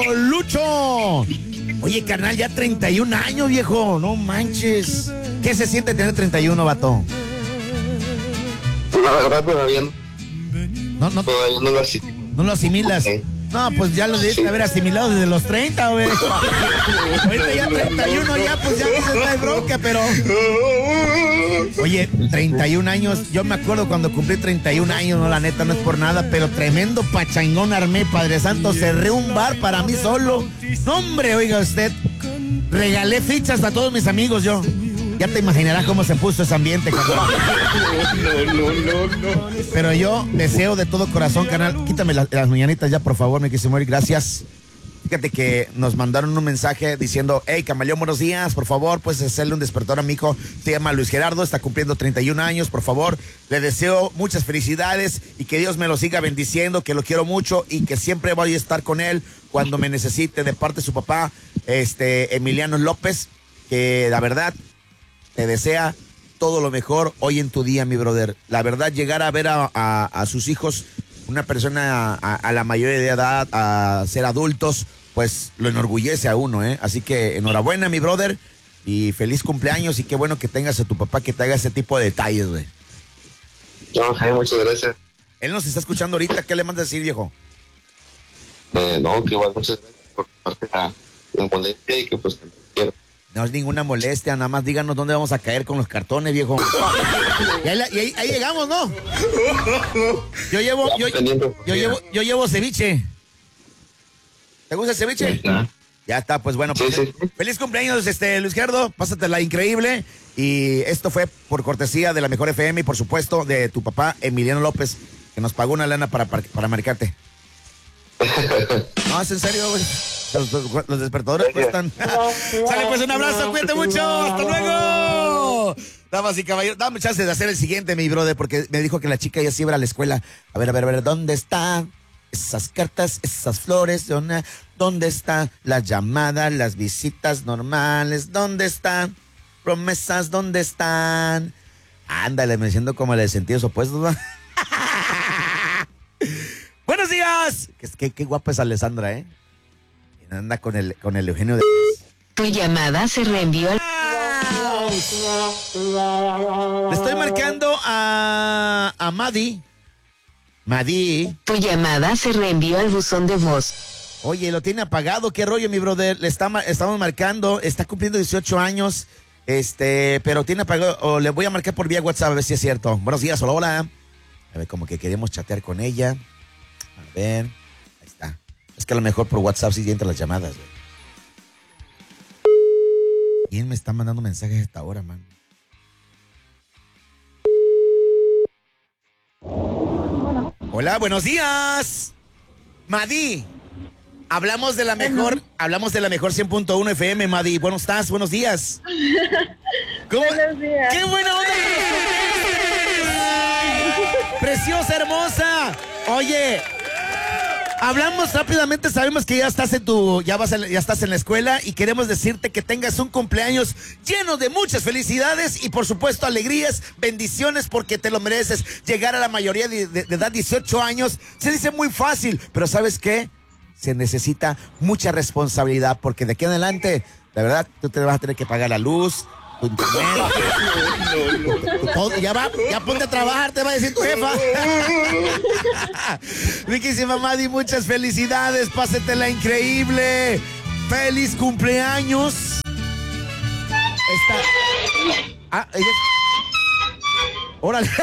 Lucho. Oye, carnal, ya 31 años, viejo. No manches. ¿Qué se siente tener 31, vato? La verdad, todavía No, todavía no lo asimilo. ¿No lo asimilas? Sí. No, pues ya lo debiste haber asimilado desde los 30, güey. Ahorita ya 31, ya pues ya no se trae bronca, pero... Oye, 31 años, yo me acuerdo cuando cumplí 31 años, no, la neta, no es por nada, pero tremendo pachangón armé, Padre Santo, cerré un bar para mí solo. No, hombre, oiga usted, regalé fichas a todos mis amigos yo. Ya te imaginarás cómo se puso ese ambiente, carnal. No. Pero yo deseo de todo corazón, carnal, quítame las mañanitas ya, por favor, me quise morir, gracias. Fíjate que nos mandaron un mensaje diciendo, hey, Camaleón, buenos días, por favor, puedes hacerle un despertador a mi hijo, se llama Luis Gerardo, está cumpliendo 31 años, por favor, le deseo muchas felicidades y que Dios me lo siga bendiciendo, que lo quiero mucho y que siempre voy a estar con él cuando me necesite, de parte de su papá, Emiliano López, que la verdad te desea todo lo mejor hoy en tu día, mi brother. La verdad, llegar a ver a sus hijos, una persona a la mayoría de edad, a ser adultos, pues lo enorgullece a uno, ¿eh? Así que enhorabuena, mi brother, y feliz cumpleaños, y qué bueno que tengas a tu papá que te haga ese tipo de detalles, güey. No, muchas gracias. Él nos está escuchando ahorita, ¿qué le mandas a decir, viejo? No, que igual muchas gracias por parte la molestia y que pues te quiero. No es ninguna molestia, nada más díganos dónde vamos a caer con los cartones, viejo. Y ahí llegamos, ¿no? Yo llevo ceviche. ¿Te gusta el ceviche? Ya está, pues bueno. Pues, sí. Feliz cumpleaños, Luis Gerardo. Pásatela increíble. Y esto fue por cortesía de la Mejor FM y por supuesto de tu papá, Emiliano López, que nos pagó una lana para marcarte. No, es en serio, güey. Los despertadores cuestan. Sale, pues un abrazo, cuídate mucho. Hasta luego. Damas y caballeros, dame chance de hacer el siguiente, mi brother, porque me dijo que la chica ya se iba a la escuela. A ver, ¿dónde están esas cartas, esas flores? ¿Dónde están las llamadas, las visitas normales? ¿Dónde están promesas? ¿Dónde están? Ándale, me siento como el de sentidos opuestos, ¿no? Buenos días. Qué guapa es Alessandra, ¿eh? Anda con el Eugenio de... Tu llamada se reenvió al... Le estoy marcando a Madi. Tu llamada se reenvió al buzón de voz. Oye, lo tiene apagado, qué rollo, mi brother. Estamos marcando, está cumpliendo 18 años, pero tiene apagado, o le voy a marcar por vía WhatsApp a ver si es cierto. Buenos días, hola. A ver, como que queremos chatear con ella. A ver, ahí está. Es que a lo mejor por WhatsApp sí entran las llamadas, güey. ¿Quién me está mandando mensajes a esta hora, man? Hola, buenos días. Madi. Hablamos de la mejor 100.1 FM, Madi. ¿Cómo estás? Buenos días. Buenos días. ¡Qué buena onda! ¡Preciosa, hermosa! Oye, hablamos rápidamente, sabemos que ya estás ya estás en la escuela y queremos decirte que tengas un cumpleaños lleno de muchas felicidades y por supuesto alegrías, bendiciones, porque te lo mereces. Llegar a la mayoría de edad, 18 años, se dice muy fácil, pero ¿sabes qué? Se necesita mucha responsabilidad, porque de aquí en adelante, la verdad, tú te vas a tener que pagar la luz, tu internet. Ya ponte a trabajar, te va a decir tu jefa. Riquísima Madi, muchas felicidades, pásetela increíble. ¡Feliz cumpleaños! Ella... ¡Órale!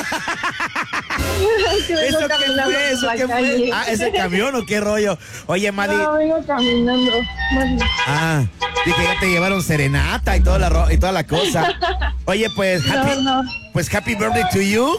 ¿Eso qué fue? ¿Es el camión o qué rollo? Oye, Madi. No, vengo caminando. Dije, ya te llevaron serenata y toda la cosa. Oye, pues, happy birthday to you.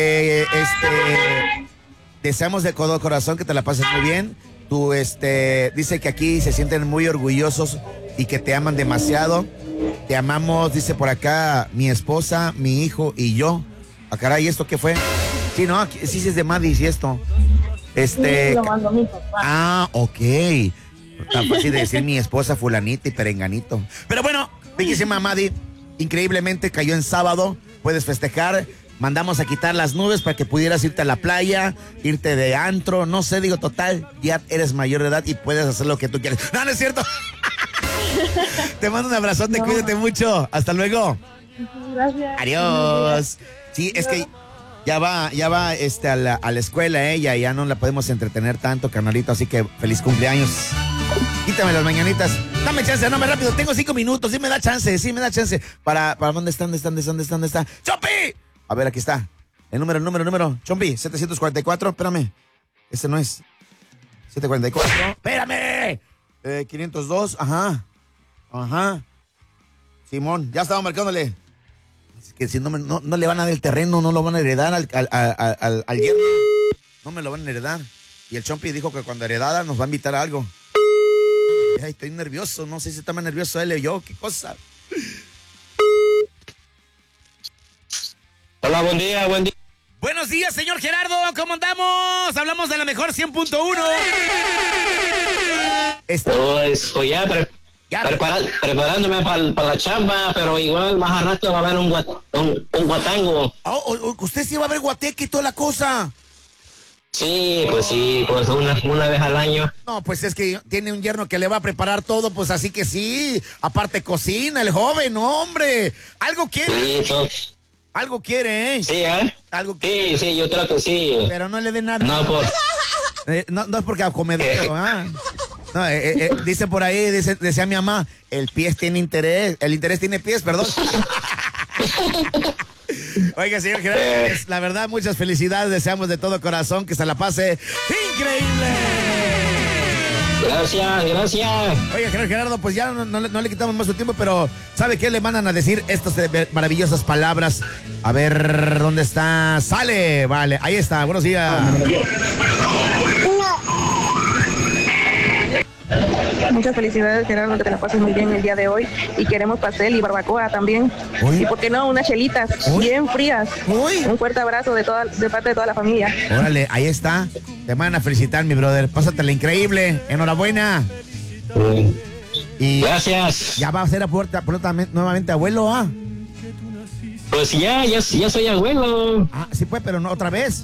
Deseamos de todo corazón que te la pases muy bien. Tú, dice que aquí se sienten muy orgullosos y que te aman demasiado. Te amamos, dice por acá, mi esposa, mi hijo y yo. Ah, caray, ¿esto qué fue? Sí, no, sí es de Madi, sí esto. Sí, lo mandó mi papá. Ok. Tan fácil de decir mi esposa fulanita y perenganito. Pero bueno, bellísima Madi, increíblemente cayó en sábado. Puedes festejar mandamos a quitar las nubes para que pudieras irte a la playa, irte de antro, no sé, digo, total, ya eres mayor de edad y puedes hacer lo que tú quieres. No, no es cierto. Te mando un abrazote, cuídate mucho. Hasta luego. Gracias. Adiós. Sí, es que ya va a la escuela ella, ya no la podemos entretener tanto, carnalito, así que feliz cumpleaños. Quítame las mañanitas. Dame chance, no me rápido, tengo 5 minutos, sí me da chance. Para ¿dónde están? ¡Chompi! A ver, aquí está. El número. Chompi, 744, espérame. Ese no es. 744. Espérame. 502, ajá. Simón, ya estaba marcándole. Así que si no le van a dar el terreno, no lo van a heredar al yerno. No me lo van a heredar. Y el Chompi dijo que cuando heredada nos va a invitar a algo. Ay, estoy nervioso, no sé si está más nervioso él o yo, qué cosa. Hola, buen día. Buenos días, señor Gerardo, ¿cómo andamos? Hablamos de la mejor 100.1. Pues ya preparándome para la chamba, pero igual más al rato va a haber un guatango. Usted sí va a ver guateque y toda la cosa. Sí, pues una vez al año. No, pues es que tiene un yerno que le va a preparar todo, pues así que sí. Aparte cocina, el joven, hombre. Algo quiere. Sí, algo quiere, ¿eh? Sí, ¿eh? Algo quiere. Sí, yo creo que sí. Pero no le dé nada. No, pues. No es porque a comedero, ¿ah? No, dice por ahí, decía mi mamá, el interés tiene pies, perdón. Oiga, señor Gerardo, la verdad, muchas felicidades, deseamos de todo corazón que se la pase increíble. Gracias. Oiga, Gerardo, pues ya no le quitamos más su tiempo, pero ¿sabe qué le mandan a decir estas maravillosas palabras? A ver, ¿dónde está? ¡Sale! Vale, ahí está, buenos días. Muchas felicidades, Gerardo, que te la pases muy bien el día de hoy. Y queremos pastel y barbacoa también. ¿Uy? Y por qué no, unas chelitas bien frías. ¿Uy? Un fuerte abrazo de parte de toda la familia. Órale, ahí está. Te van a felicitar, mi brother. Pásatela increíble. Enhorabuena. Y gracias. Ya va a ser nuevamente abuelo, ¿ah? Pues ya soy abuelo. Ah, sí pues, pero no otra vez.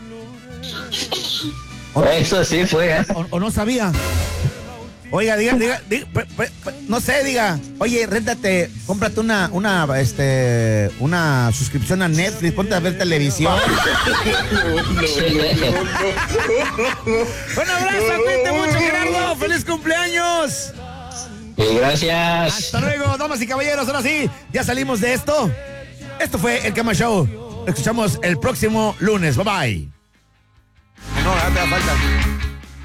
Eso sí fue. ¿O no sabía? Oiga, diga, no sé, diga, oye, cómprate una suscripción a Netflix, ponte a ver televisión. Un abrazo, cuídate mucho, Gerardo, feliz cumpleaños. Gracias. Hasta luego, damas y caballeros, ahora sí, ya salimos de esto. Esto fue el Cama Show. Nos escuchamos el próximo lunes, bye bye. No, ya te da falta.